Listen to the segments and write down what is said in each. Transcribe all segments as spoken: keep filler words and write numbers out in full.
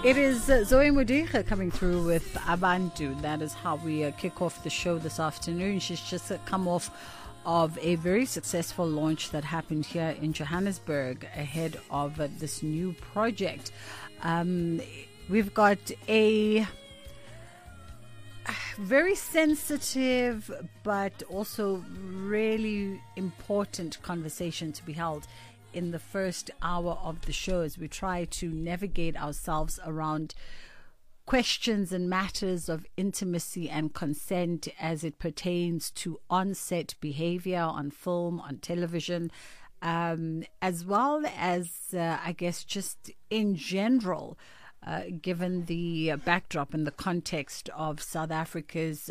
It is uh, Zoe Mudiga coming through with Abantu. That is how we uh, kick off the show this afternoon. She's just uh, come off of a very successful launch that happened here in Johannesburg ahead of uh, this new project. Um, we've got a very sensitive but also really important conversation to be held in the first hour of the show as we try to navigate ourselves around questions and matters of intimacy and consent as it pertains to on-set behavior on film, on television, um, as well as, uh, I guess, just in general, uh, given the backdrop and the context of South Africa's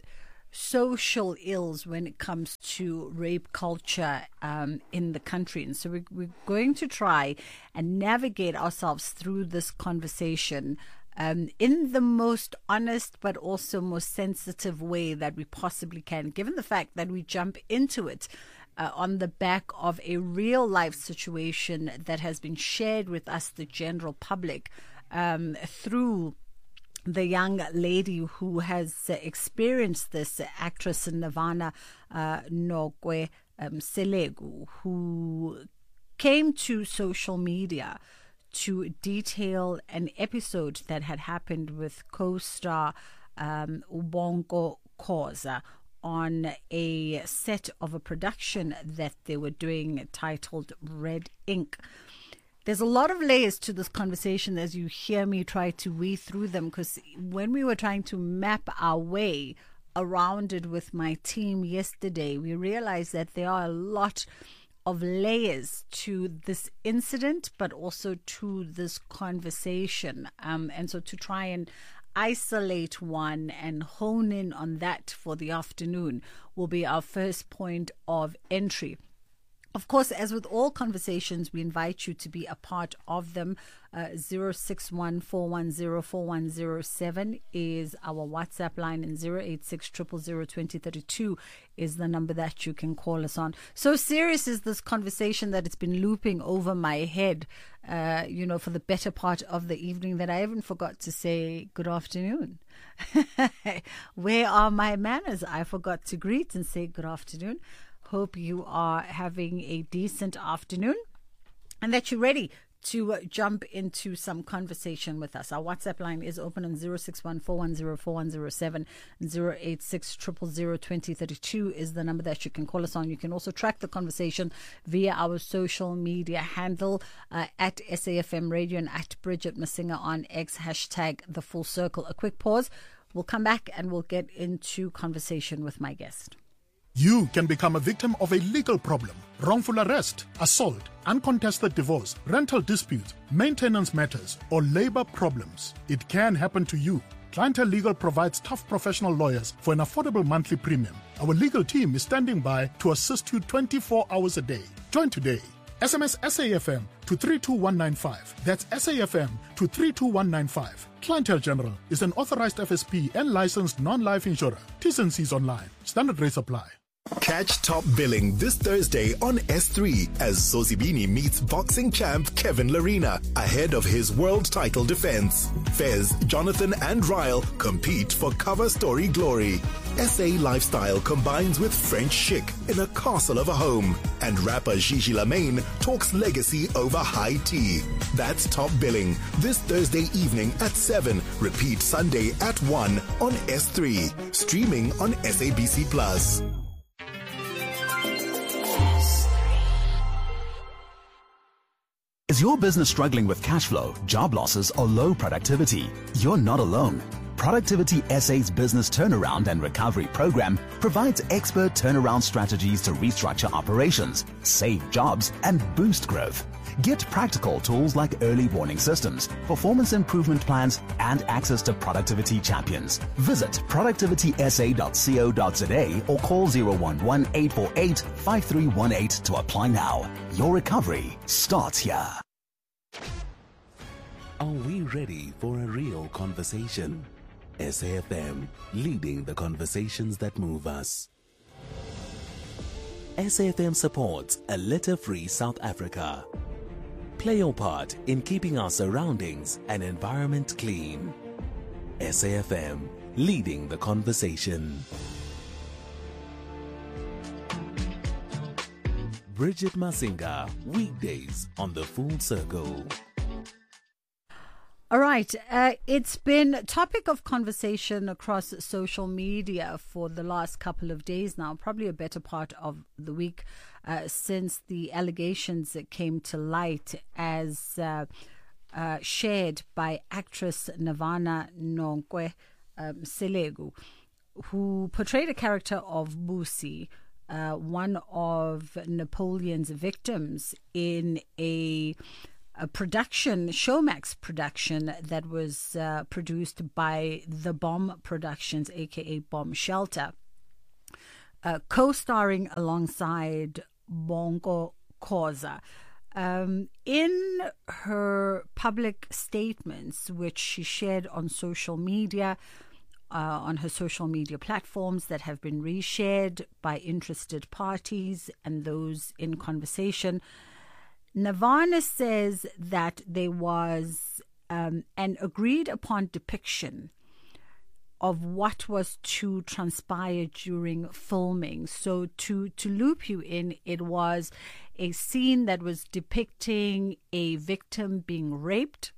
social ills when it comes to rape culture um, in the country. And so we, we're going to try and navigate ourselves through this conversation um, in the most honest but also most sensitive way that we possibly can, given the fact that we jump into it uh, on the back of a real life situation that has been shared with us, the general public, um, through the young lady who has uh, experienced this, uh, actress Nirvana uh, Nokwe um, Selegu, who came to social media to detail an episode that had happened with co-star um, Ubongo Khoza on a set of a production that they were doing titled Red Ink. There's a lot of layers to this conversation as you hear me try to weave through them, because when we were trying to map our way around it with my team yesterday, we realized that there are a lot of layers to this incident, but also to this conversation. Um, and so to try and isolate one and hone in on that for the afternoon will be our first point of entry. Of course, as with all conversations, we invite you to be a part of them. Uh, zero six one four one zero four one zero seven is our WhatsApp line, and zero eight six zero zero zero two zero three two is the number that you can call us on. So serious is this conversation that it's been looping over my head, uh, you know, for the better part of the evening, that I even forgot to say good afternoon. Where are my manners? I forgot to greet and say good afternoon. Hope you are having a decent afternoon and that you're ready to uh, jump into some conversation with us. Our WhatsApp line is open on zero six one four one zero four one zero seven and zero eight six zero zero zero two zero three two is the number that you can call us on. You can also track the conversation via our social media handle uh, at S A F M Radio and at Bridget Masinga on X, hashtag The Full Circle. A quick pause. We'll come back and we'll get into conversation with my guest. You can become a victim of a legal problem: wrongful arrest, assault, uncontested divorce, rental disputes, maintenance matters, or labor problems. It can happen to you. Clientele Legal provides tough professional lawyers for an affordable monthly premium. Our legal team is standing by to assist you twenty-four hours a day. Join today. S M S S A F M to three two one nine five. That's S A F M to three two one nine five. Clientele General is an authorized F S P and licensed non-life insurer. T's and C's online. Standard rates apply. Catch Top Billing this Thursday on S three as Zozibini meets boxing champ Kevin Larina ahead of his world title defense. Fez, Jonathan and Ryle compete for cover story glory. S A lifestyle combines with French chic in a castle of a home. And rapper Gigi Lamaine talks legacy over high tea. That's Top Billing this Thursday evening at seven. Repeat Sunday at one on S three. Streaming on S A B C Plus. Is your business struggling with cash flow, job losses, or low productivity? You're not alone. Productivity S A's Business Turnaround and Recovery Program provides expert turnaround strategies to restructure operations, save jobs, and boost growth. Get practical tools like early warning systems, performance improvement plans, and access to productivity champions. Visit productivity s a dot co dot z a or call zero one one eight four eight five three one eight to apply now. Your recovery starts here. Are we ready for a real conversation? S A F M, leading the conversations that move us. S A F M supports a litter-free South Africa. Play your part in keeping our surroundings and environment clean. S A F M, leading the conversation. Bridget Masinga, weekdays on The Full Circle. All right. Uh, it's been topic of conversation across social media for the last couple of days now, probably a better part of the week, uh, since the allegations that came to light as uh, uh, shared by actress Navana Nonke um, Selegu, who portrayed a character of Busi, uh, one of Napoleon's victims, in a a production, Showmax production, that was uh, produced by The Bomb Productions, aka Bomb Shelter, uh, co-starring alongside Bongo Khoza. Um, in her public statements, which she shared on social media, uh, on her social media platforms that have been reshared by interested parties and those in conversation, Navana says that there was um, an agreed upon depiction of what was to transpire during filming. So to, to loop you in, it was a scene that was depicting a victim being raped.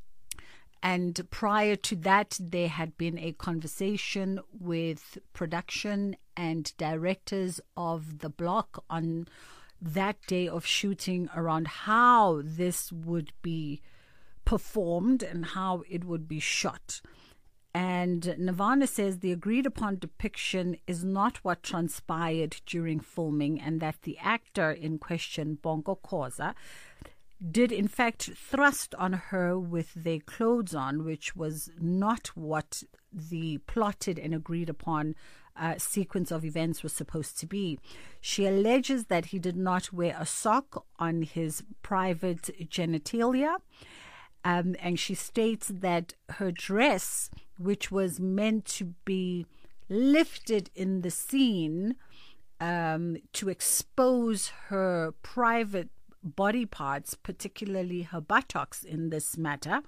And prior to that, there had been a conversation with production and directors of the block on that day of shooting around how this would be performed and how it would be shot. And Navana says the agreed upon depiction is not what transpired during filming, and that the actor in question, Bongo Khoza, did in fact thrust on her with their clothes on, which was not what the plotted and agreed upon uh, sequence of events was supposed to be. She alleges that he did not wear a sock on his private genitalia, um, and she states that her dress, which was meant to be lifted in the scene um, to expose her private body parts, particularly her buttocks in this matter,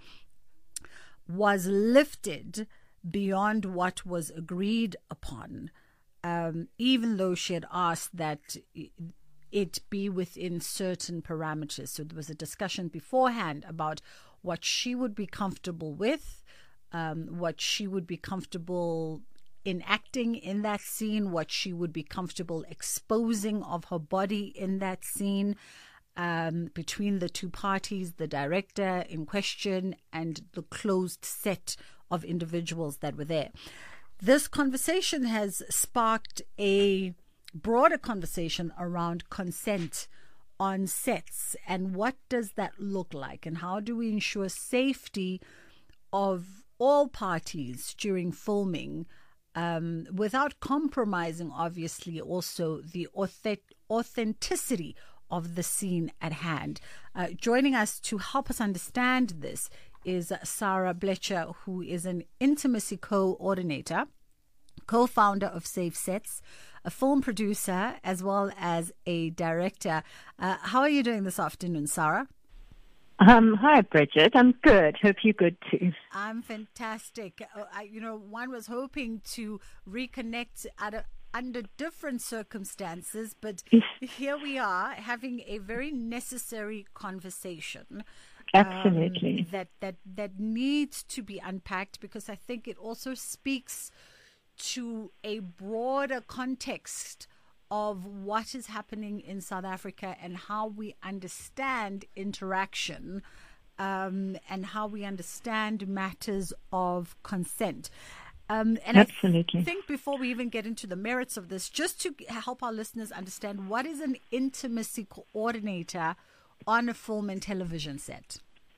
was lifted beyond what was agreed upon, um, even though she had asked that it be within certain parameters. So there was a discussion beforehand about what she would be comfortable with, um, what she would be comfortable enacting in that scene, what she would be comfortable exposing of her body in that scene, Um, between the two parties, the director in question and the closed set of individuals that were there. This conversation has sparked a broader conversation around consent on sets, and what does that look like, and how do we ensure safety of all parties during filming, um, without compromising, obviously, also the authentic- authenticity of the scene at hand. Uh, joining us to help us understand this is Sarah Blecher, who is an intimacy coordinator, co-founder of Safe Sets, a film producer, as well as a director. Uh, how are you doing this afternoon, Sarah? Um, hi, Bridget. I'm good. Hope you're good too. I'm fantastic. Uh, I, you know, one was hoping to reconnect at a under different circumstances, but here we are having a very necessary conversation. Absolutely. Um, that, that, that needs to be unpacked, because I think it also speaks to a broader context of what is happening in South Africa and how we understand interaction, um, and how we understand matters of consent. Um, and Absolutely. I think before we even get into the merits of this, just to help our listeners understand, what is an intimacy coordinator on a film and television set?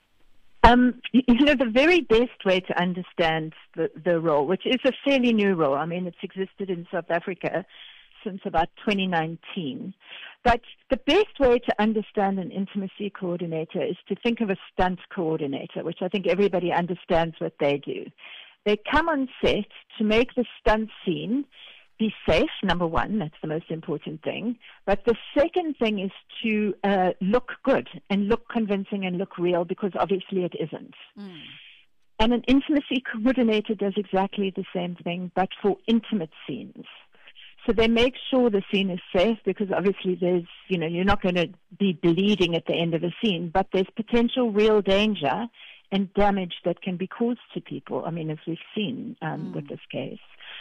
Um, you know, the very best way to understand the, the role, which is a fairly new role, I mean, it's existed in South Africa since about twenty nineteen. But the best way to understand an intimacy coordinator is to think of a stunt coordinator, which I think everybody understands what they do. They come on set to make the stunt scene be safe, number one. That's the most important thing. But the second thing is to uh, look good and look convincing and look real, because obviously it isn't. Mm. And an intimacy coordinator does exactly the same thing, but for intimate scenes. So they make sure the scene is safe, because obviously there's, you know, you're not going to be bleeding at the end of a scene, but there's potential real danger and damage that can be caused to people. I mean, as we've seen um, mm. with this case.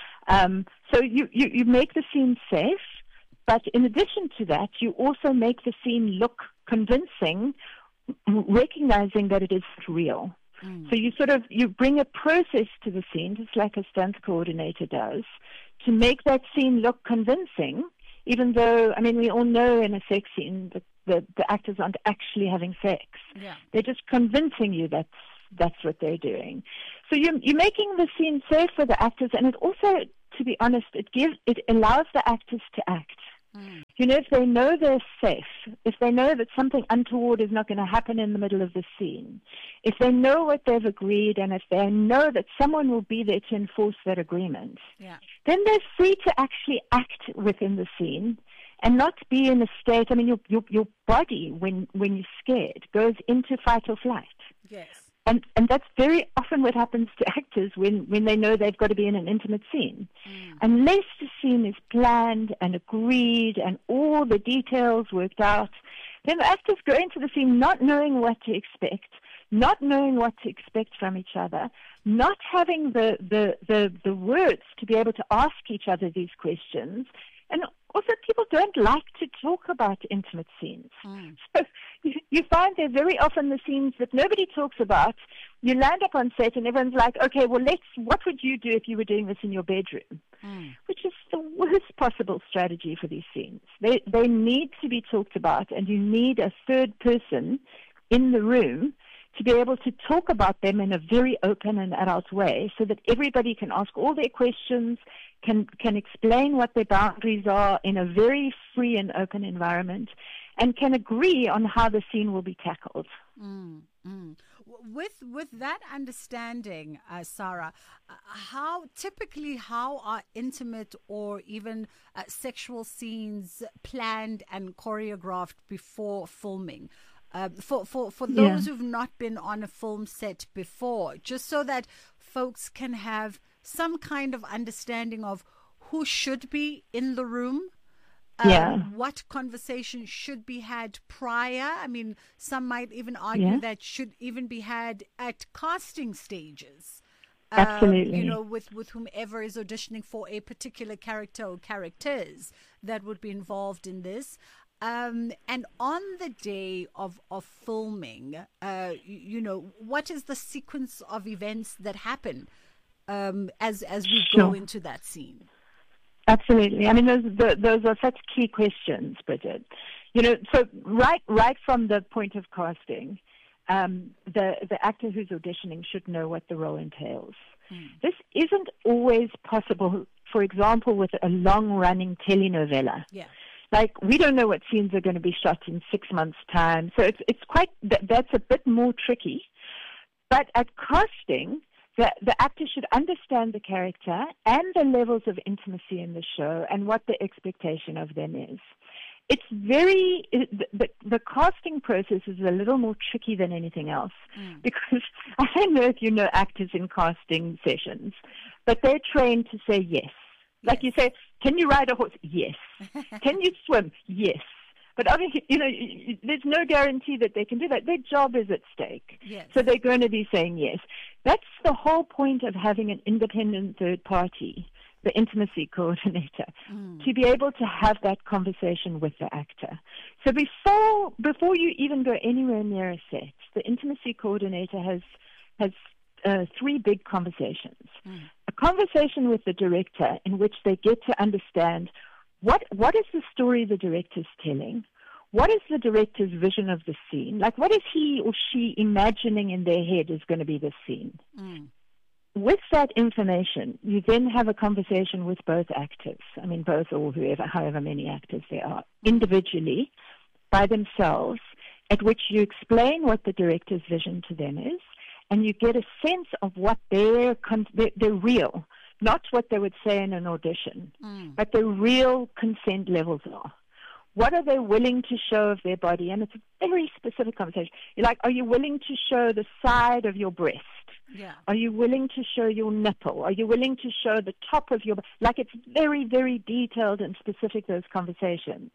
Um, so you, you, you make the scene safe, but in addition to that, you also make the scene look convincing, recognizing that it is real. Mm. So you sort of, you bring a process to the scene, just like a stunt coordinator does, to make that scene look convincing, even though, I mean, we all know in a sex scene that the, the actors aren't actually having sex. Yeah. They're just convincing you that that's what they're doing. So you're, you're making the scene safe for the actors, and it also, to be honest, it gives, it allows the actors to act. Mm. You know, if they know they're safe, if they know that something untoward is not going to happen in the middle of the scene, if they know what they've agreed, and if they know that someone will be there to enforce that agreement, yeah. then they're free to actually act within the scene and not be in a state. I mean, your your, your body, when, when you're scared, goes into fight or flight. Yes. And and that's very often what happens to actors when, when they know they've got to be in an intimate scene. Mm. Unless the scene is planned and agreed and all the details worked out, then the actors go into the scene not knowing what to expect, not knowing what to expect from each other, not having the, the, the, the words to be able to ask each other these questions. And also, people don't like to talk about intimate scenes. Mm. So you, you find they're very often the scenes that nobody talks about. You land up on set and everyone's like, okay, well, let's, what would you do if you were doing this in your bedroom? Mm. Which is the worst possible strategy for these scenes. They, they need to be talked about, and you need a third person in the room to be able to talk about them in a very open and adult way, so that everybody can ask all their questions, can can explain what their boundaries are in a very free and open environment, and can agree on how the scene will be tackled. Mm, mm. With with that understanding, uh, Sarah, uh, how typically how are intimate or even uh, sexual scenes planned and choreographed before filming? Uh, for for for those yeah. who've not been on a film set before, just so that folks can have some kind of understanding of who should be in the room, um, yeah. what conversation should be had prior. I mean, some might even argue yeah. that should even be had at casting stages. Absolutely. Um, you know, with, with whomever is auditioning for a particular character or characters that would be involved in this. Um, and on the day of, of filming, uh, you, you know, what is the sequence of events that happen um, as as we sure. go into that scene? Absolutely. I mean, those the, those are such key questions, Bridget. You know, so right right from the point of casting, um, the the actor who's auditioning should know what the role entails. Hmm. This isn't always possible. For example, with a long-running telenovela. Yeah. Like, we don't know what scenes are going to be shot in six months' time. So it's it's quite, that's a bit more tricky. But at casting, the, the actor should understand the character and the levels of intimacy in the show and what the expectation of them is. It's very, the, the, the casting process is a little more tricky than anything else. Mm. Because I don't know if you know actors in casting sessions, but they're trained to say yes. Like yes. you say, can you ride a horse? Yes. Can you swim? Yes. But obviously, you know, there's no guarantee that they can do that. Their job is at stake. Yes. So they're going to be saying yes. That's the whole point of having an independent third party, the intimacy coordinator, mm. to be able to have that conversation with the actor. So before before you even go anywhere near a set, the intimacy coordinator has has uh, three big conversations. Mm. A conversation with the director in which they get to understand what what is the story the director's telling, what is the director's vision of the scene, like what is he or she imagining in their head is going to be the scene. Mm. With that information, you then have a conversation with both actors, I mean both or whoever, however many actors there are, individually, by themselves, at which you explain what the director's vision to them is, and you get a sense of what their, their, their real, not what they would say in an audition, Mm. but the real consent levels are. What are they willing to show of their body? And it's a very specific conversation. You're like, are you willing to show the side of your breast? Yeah. Are you willing to show your nipple? Are you willing to show the top of your... Like, it's very, very detailed and specific, those conversations.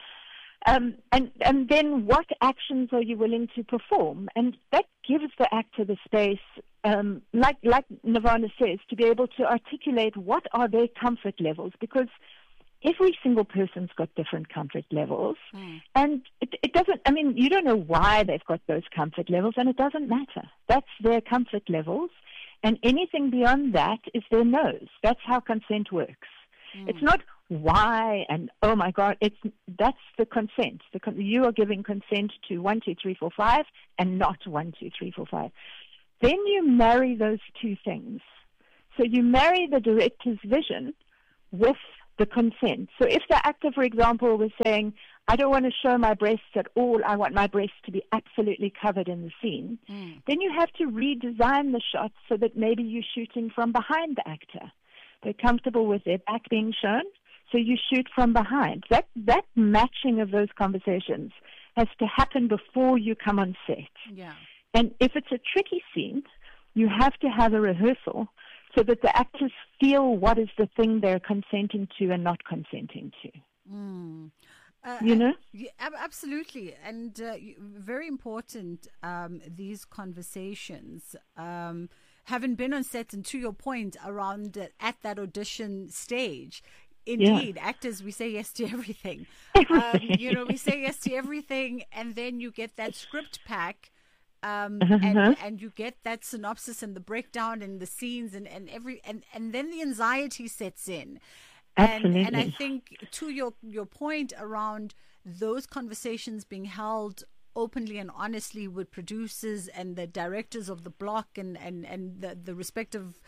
Um, and, and then what actions are you willing to perform? And that gives the actor the space, um, like, like Nirvana says, to be able to articulate what are their comfort levels, because every single person's got different comfort levels. Mm. And it, it doesn't, I mean, you don't know why they've got those comfort levels, and it doesn't matter. That's their comfort levels. And anything beyond that is their nose. That's how consent works. Mm. It's not why and, oh my God, it's that's the consent. The con- you are giving consent to one, two, three, four, five, and not one, two, three, four, five. Then you marry those two things. So you marry the director's vision with the consent. So if the actor, for example, was saying, I don't want to show my breasts at all, I want my breasts to be absolutely covered in the scene, Mm. then you have to redesign the shots so that maybe you're shooting from behind the actor. They're comfortable with their back being shown, so you shoot from behind. That, that matching of those conversations has to happen before you come on set. Yeah. And if it's a tricky scene, you have to have a rehearsal so that the actors feel what is the thing they're consenting to and not consenting to. Mm. Uh, You know? Yeah, ab- absolutely. And uh, you- very important, um, these conversations. Um, having been on set, and to your point, around uh, at that audition stage, indeed, actors, we say yes to everything. Everything. Um, you know, we say yes to everything, and then you get that script pack. Um, Uh-huh. and, and you get that synopsis and the breakdown and the scenes and, and every and, and then the anxiety sets in. And, and I Absolutely. think to your your point around those conversations being held openly and honestly with producers and the directors of the block and, and, and the, the respective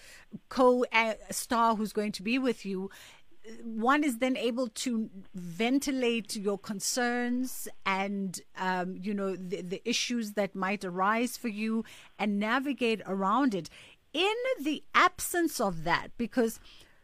co-star who's going to be with you, one is then able to ventilate your concerns and, um, you know, the, the issues that might arise for you and navigate around it. In the absence of that, because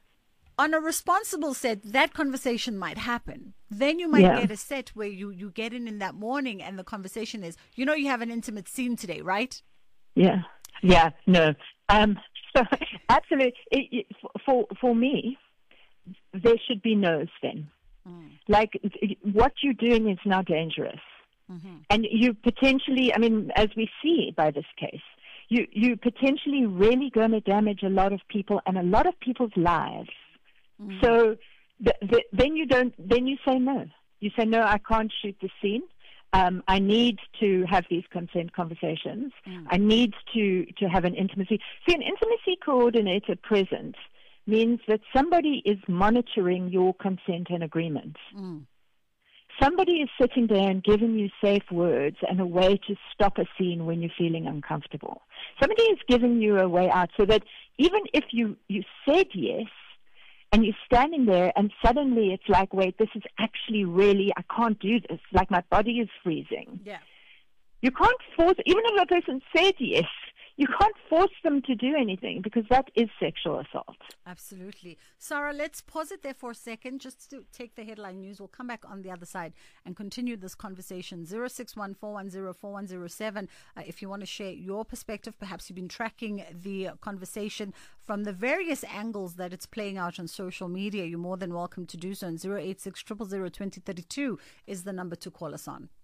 on a responsible set, that conversation might happen. Then you might Yeah. get a set where you, you get in in that morning and the conversation is, you know, you have an intimate scene today, right? Yeah. Yeah. No. Um, so absolutely. It, it, for for me, there should be no's then. Mm. Like what you're doing is now dangerous, Mm-hmm. and you potentially, I mean, as we see by this case, you you potentially really going to damage a lot of people and a lot of people's lives. Mm. So th- th- then you don't. Then you say no. You say no. I can't shoot the scene. Um, I need to have these consent conversations. Mm. I need to to have an intimacy. See, an intimacy coordinator present means that somebody is monitoring your consent and agreement. Mm. Somebody is sitting there and giving you safe words and a way to stop a scene when you're feeling uncomfortable. Somebody is giving you a way out so that even if you, you said yes and you're standing there and suddenly it's like, wait, this is actually really, I can't do this. Like my body is freezing. Yeah. You can't force, even if a person said yes, you can't force them to do anything because that is sexual assault. Absolutely. Sarah, let's pause it there for a second just to take the headline news. We'll come back on the other side and continue this conversation. zero six one, four one zero, four one zero seven. Uh, if you want to share your perspective, perhaps you've been tracking the conversation from the various angles that it's playing out on social media, you're more than welcome to do so. And zero eight six, zero zero zero, two zero three two is the number to call us on.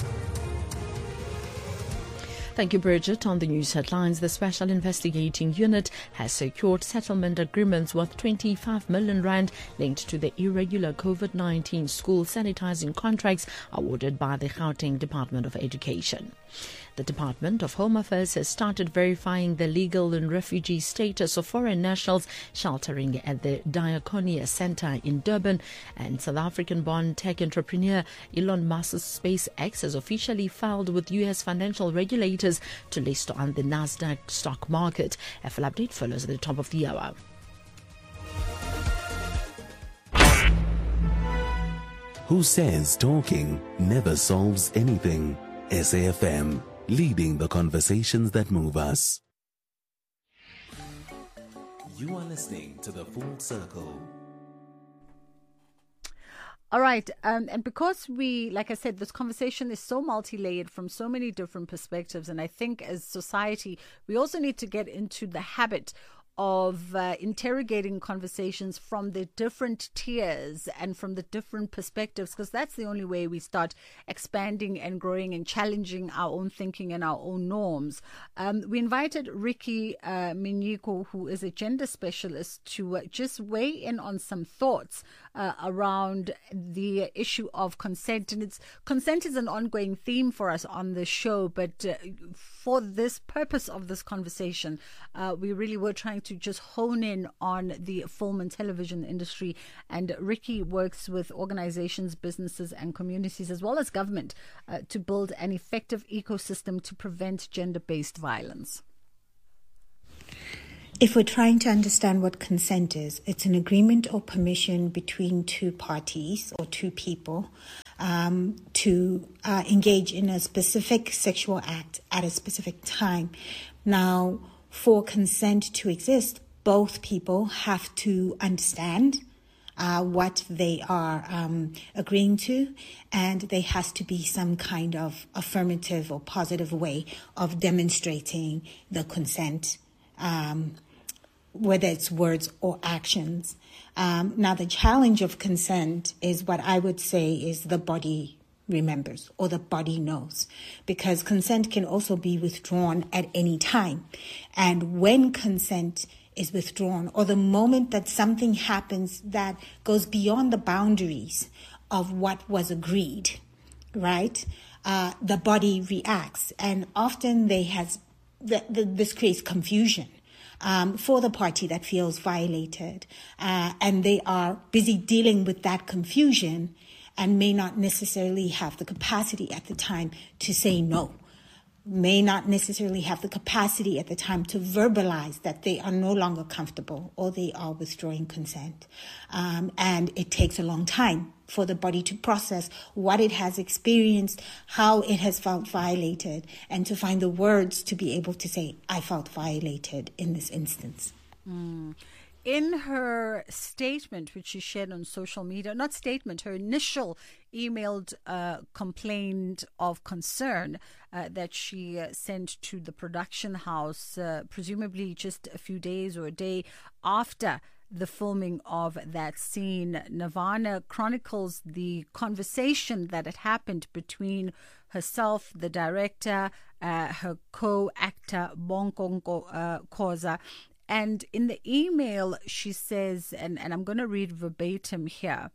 Thank you, Bridget. On the news headlines, the Special Investigating Unit has secured settlement agreements worth twenty-five million rand linked to the irregular COVID nineteen school sanitizing contracts awarded by the Gauteng Department of Education. The Department of Home Affairs has started verifying the legal and refugee status of foreign nationals sheltering at the Diakonia Center in Durban, and South African-born tech entrepreneur Elon Musk's SpaceX has officially filed with U S financial regulators to list on the Nasdaq stock market. A full update follows at the top of the hour. Who says talking never solves anything? S A F M, leading the conversations that move us. You are listening to The Full Circle. All right. Um, and because we, like I said, this conversation is so multi-layered from so many different perspectives. And I think as society, we also need to get into the habit of uh, interrogating conversations from the different tiers and from the different perspectives, because that's the only way we start expanding and growing and challenging our own thinking and our own norms. Um, we invited Ricky uh, Minyiko, who is a gender specialist, to uh, just weigh in on some thoughts uh, around the issue of consent. And it's consent is an ongoing theme for us on the show, but uh, for this purpose of this conversation, uh, we really were trying to to just hone in on the film and television industry. And Ricky works with organizations, businesses and communities as well as government uh, to build an effective ecosystem to prevent gender-based violence. If we're trying to understand what consent is, it's an agreement or permission between two parties or two people um, to uh, engage in a specific sexual act at a specific time. Now, for consent to exist, both people have to understand uh, what they are um, agreeing to, and there has to be some kind of affirmative or positive way of demonstrating the consent, um, whether it's words or actions. Um, now, the challenge of consent is what I would say is the body remembers or the body knows, because consent can also be withdrawn at any time. And when consent is withdrawn, or the moment that something happens that goes beyond the boundaries of what was agreed, right, uh, the body reacts. And often they has the, the, this creates confusion Um, for the party that feels violated, uh, and they are busy dealing with that confusion and may not necessarily have the capacity at the time to say no, may not necessarily have the capacity at the time to verbalize that they are no longer comfortable or they are withdrawing consent. Um, and it takes a long time for the body to process what it has experienced, how it has felt violated, and to find the words to be able to say, I felt violated in this instance. Mm. In her statement, which she shared on social media, not statement, her initial emailed uh, complaint of concern uh, that she uh, sent to the production house, uh, presumably just a few days or a day after the filming of that scene, Nirvana chronicles the conversation that had happened between herself, the director, uh, her co-actor, Bonkongo uh, Khoza. And in the email, she says, and, and I'm going to read verbatim here,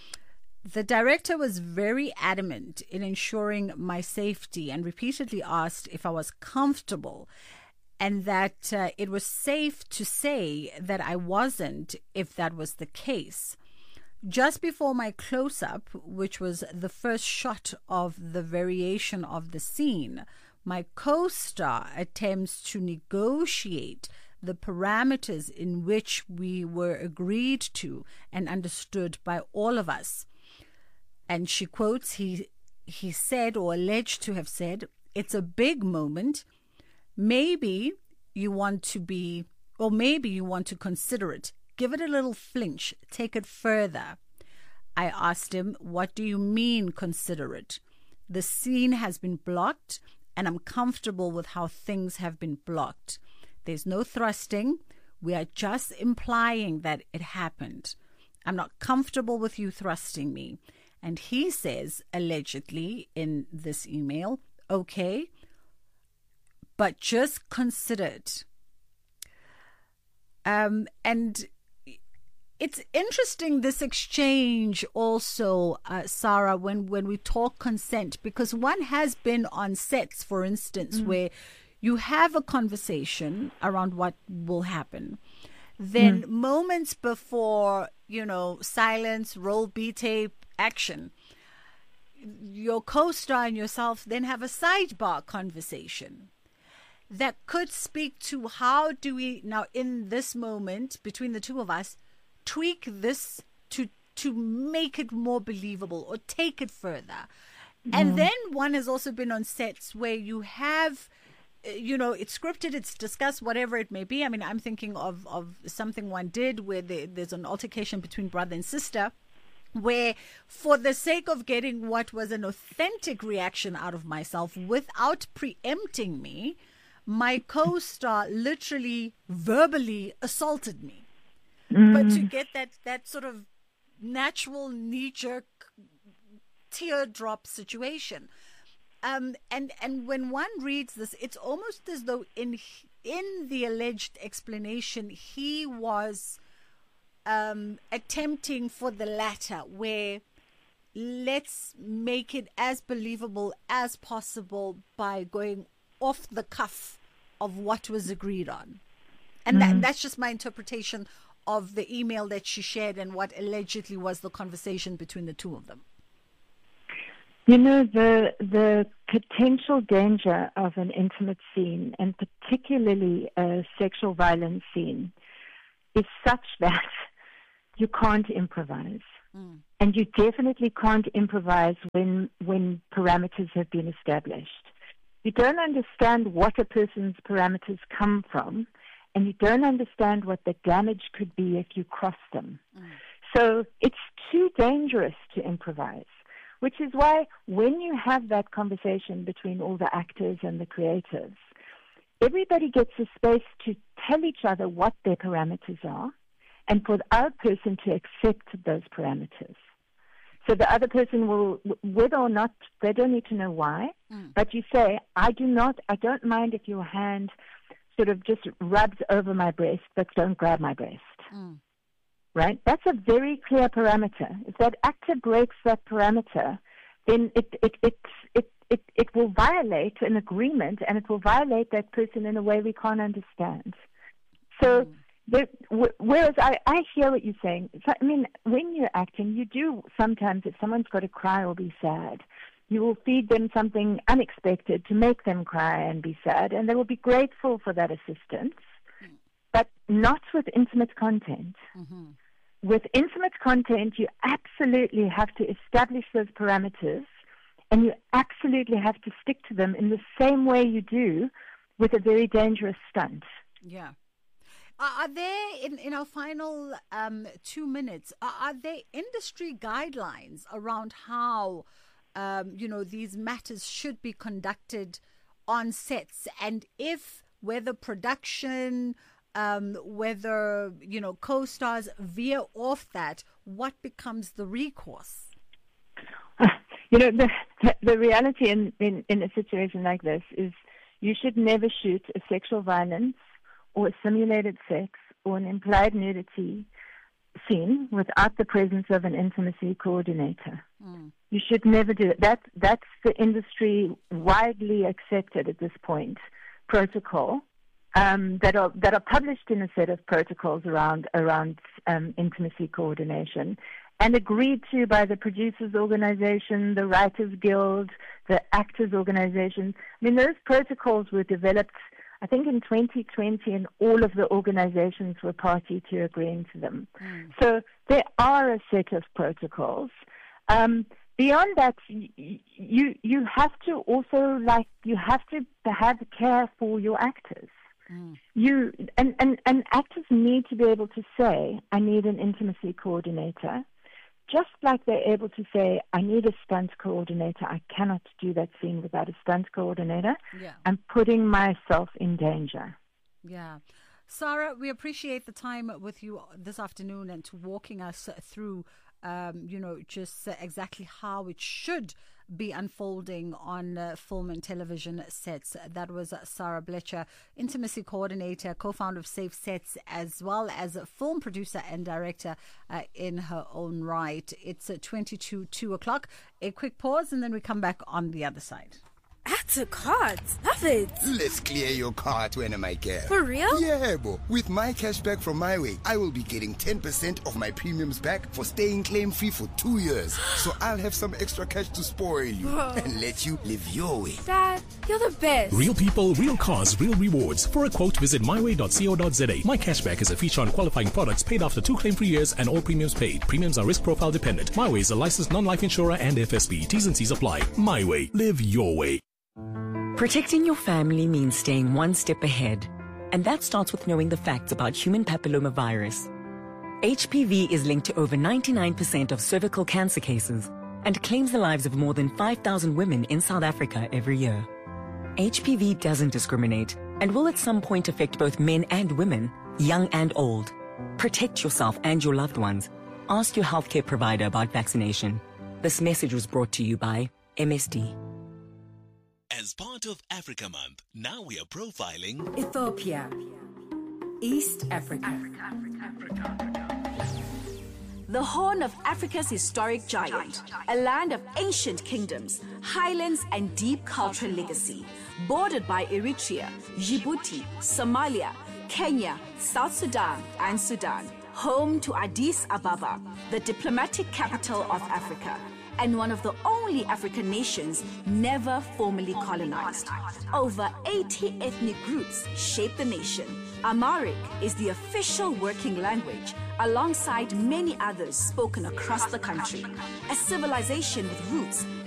the director was very adamant in ensuring my safety and repeatedly asked if I was comfortable, and that uh, it was safe to say that I wasn't if that was the case. Just before my close-up, which was the first shot of the variation of the scene, my co-star attempts to negotiate the parameters in which we were agreed to and understood by all of us. And she quotes, he, he said, or alleged to have said, it's a big moment. Maybe you want to be, or maybe you want to consider it. Give it a little flinch. Take it further. I asked him, what do you mean consider it? The scene has been blocked and I'm comfortable with how things have been blocked. There's no thrusting. We are just implying that it happened. I'm not comfortable with you thrusting me. And he says, allegedly in this email, okay, but just consider it. Um, and it's interesting, this exchange also, uh, Sarah, when, when we talk consent, because one has been on sets, for instance, mm. where you have a conversation around what will happen. Then mm. moments before, you know, silence, roll B-tape, action, your co-star and yourself then have a sidebar conversation that could speak to how do we now in this moment between the two of us tweak this to to make it more believable or take it further. Mm. And then one has also been on sets where you have you know, it's scripted, it's discussed, whatever it may be. I mean, I'm thinking of, of something one did where they, there's an altercation between brother and sister, where for the sake of getting what was an authentic reaction out of myself without preempting me, my co-star literally verbally assaulted me. Mm. But to get that, that sort of natural knee-jerk teardrop situation. Um, and, and when one reads this, it's almost as though in in the alleged explanation, he was um, attempting for the latter, where let's make it as believable as possible by going off the cuff of what was agreed on. And mm-hmm. that, that's just my interpretation of the email that she shared and what allegedly was the conversation between the two of them. You know, the the potential danger of an intimate scene, and particularly a sexual violence scene, is such that you can't improvise. Mm. And you definitely can't improvise when when parameters have been established. You don't understand what a person's parameters come from, and you don't understand what the damage could be if you cross them. Mm. So it's too dangerous to improvise. Which is why when you have that conversation between all the actors and the creatives, everybody gets a space to tell each other what their parameters are and for the other person to accept those parameters. So the other person will, whether or not, they don't need to know why, mm. but you say, I do not, I don't mind if your hand sort of just rubs over my breast, but don't grab my breast. Mm. Right? That's a very clear parameter. If that actor breaks that parameter, then it it it it it, it will violate an agreement, and it will violate that person in a way we can't understand. So, mm. the, w- whereas I, I hear what you're saying. So, I mean, when you're acting, you do sometimes, if someone's got to cry or be sad, you will feed them something unexpected to make them cry and be sad, and they will be grateful for that assistance, mm. but not with intimate content. Mm-hmm. With intimate content, you absolutely have to establish those parameters, and you absolutely have to stick to them in the same way you do with a very dangerous stunt. Yeah. Uh, are there, in, in our final um, two minutes, are, are there industry guidelines around how, um, you know, these matters should be conducted on sets? And if, whether production... Um, whether, you know, co-stars veer off that, what becomes the recourse? Uh, you know, the, the reality in, in, in a situation like this is you should never shoot a sexual violence or a simulated sex or an implied nudity scene without the presence of an intimacy coordinator. Mm. You should never do it. That, that's the industry widely accepted at this point protocol. Um, that are that are published in a set of protocols around around um, intimacy coordination, and agreed to by the producers' organization, the Writers Guild, the Actors Organization. I mean, those protocols were developed, I think, in twenty twenty, and all of the organizations were party to agreeing to them. Mm. So there are a set of protocols. Um, beyond that, you you have to also like you have to have care for your actors. Mm. You and, and, and actors need to be able to say, I need an intimacy coordinator, just like they're able to say, I need a stunt coordinator. I cannot do that scene without a stunt coordinator. Yeah. I'm putting myself in danger. Yeah. Sarah, we appreciate the time with you this afternoon and to walking us through, um, you know, just exactly how it should be unfolding on uh, film and television sets. That was uh, Sarah Blecher, intimacy coordinator, co-founder of Safe Sets, as well as a film producer and director uh, in her own right. It's uh, twenty-two, two o'clock. A quick pause, and then we come back on the other side. Add to cart. Love it. Let's clear your cart when I care. For real? Yeah, bo. With my cashback from MyWay, I will be getting ten percent of my premiums back for staying claim-free for two years. So I'll have some extra cash to spoil you Whoa. and let you live your way. Dad, you're the best. Real people, real cars, real rewards. For a quote, visit my way dot co dot za. My cashback is a feature on qualifying products paid after two claim-free years and all premiums paid. Premiums are risk profile dependent. MyWay is a licensed non-life insurer and F S B. T's and C's apply. MyWay. Live your way. Protecting your family means staying one step ahead, and that starts with knowing the facts about human papillomavirus. H P V is linked to over ninety-nine percent of cervical cancer cases and claims the lives of more than five thousand women in South Africa every year. H P V doesn't discriminate and will at some point affect both men and women, young and old. Protect yourself and your loved ones. Ask your healthcare provider about vaccination. This message was brought to you by M S D. As part of Africa Month, now we are profiling Ethiopia, East Africa. The Horn of Africa's historic giant, a land of ancient kingdoms, highlands and deep cultural legacy, bordered by Eritrea, Djibouti, Somalia, Kenya, South Sudan and Sudan, home to Addis Ababa, the diplomatic capital of Africa, and one of the only African nations never formally colonized. Over eighty ethnic groups shape the nation. Amharic is the official working language, alongside many others spoken across the country. A civilization with roots